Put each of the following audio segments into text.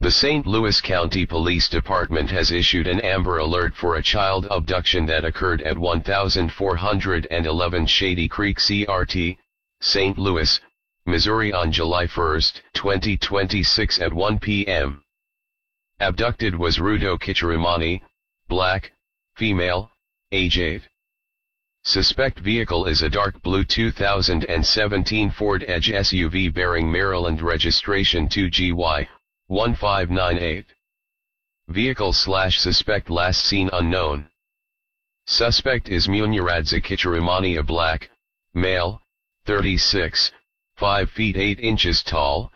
The St. Louis County Police Department has issued an Amber Alert for a child abduction that occurred at 1411 Shady Creek CRT, St. Louis, Missouri on July 1, 2026 at 1 p.m. Abducted was Rudo Kichirimani, black, female, age 8. Suspect vehicle is a dark blue 2017 Ford Edge SUV bearing Maryland registration 2GY1598. Vehicle/suspect last seen unknown. Suspect is Munyaradza Kichirimani, a black, male, 36, 5 feet 8 inches tall,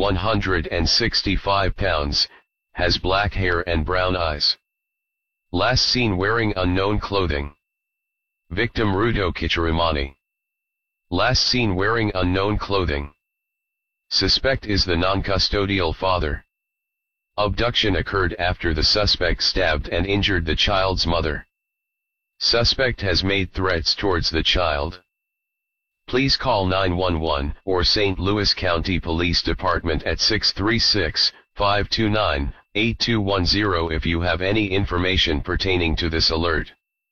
165 pounds, has black hair and brown eyes. Last seen wearing unknown clothing. Victim Rudo Kichirimani. Last seen wearing unknown clothing. Suspect is the non-custodial father. Abduction occurred after the suspect stabbed and injured the child's mother. Suspect has made threats towards the child. Please call 911 or St. Louis County Police Department at 636-529-8210 if you have any information pertaining to this alert.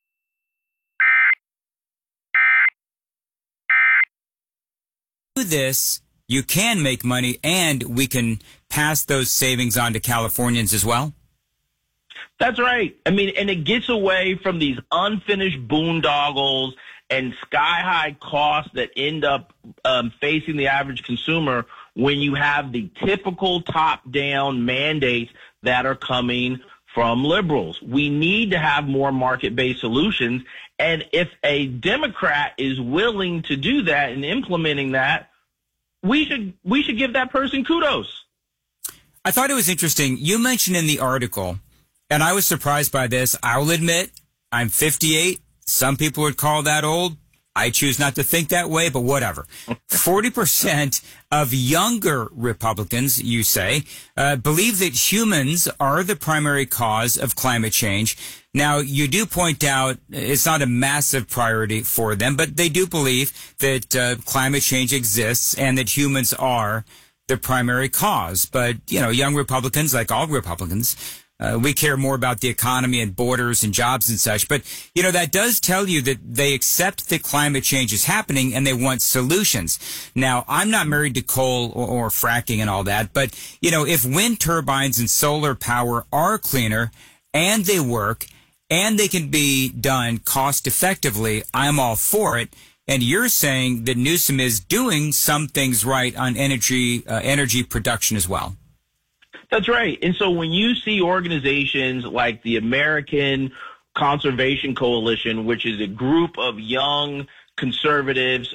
This, you can make money, and we can pass those savings on to Californians as well? That's right. I mean, and it gets away from these unfinished boondoggles and sky-high costs that end up facing the average consumer when you have the typical top-down mandates that are coming from liberals. We need to have more market-based solutions, and if a Democrat is willing to do that and implementing that, we should give that person kudos. I thought it was interesting. You mentioned in the article, and I was surprised by this. I'll admit, I'm 58. Some people would call that old. I choose not to think that way, but whatever. 40% of younger Republicans, you say, believe that humans are the primary cause of climate change. Now, you do point out it's not a massive priority for them, but they do believe that climate change exists and that humans are the primary cause. But, you know, young Republicans, like all Republicans, we care more about the economy and borders and jobs and such. But, you know, that does tell you that they accept that climate change is happening and they want solutions. Now, I'm not married to coal or fracking and all that, but, you know, if wind turbines and solar power are cleaner and they work and they can be done cost effectively, I'm all for it. And you're saying that Newsom is doing some things right on energy production as well. That's right. And so when you see organizations like the American Conservation Coalition, which is a group of young conservatives